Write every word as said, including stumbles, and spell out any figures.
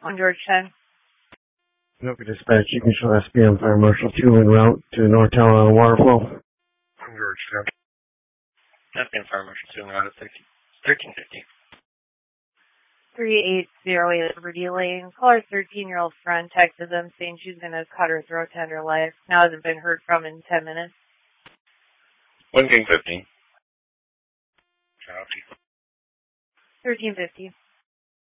On Georgetown. Noka Dispatch, you can show S P M Fire Marshal two en route to North Town on water flow. On Georgetown. S P M Fire Marshal two en route at thirteen fifty. three eight zero eight Liberty Lane. Caller's thirteen-year-old friend texted them saying she's going to cut her throat to end her life. Now hasn't been heard from in ten minutes. one King fifteen. Copy. thirteen fifty.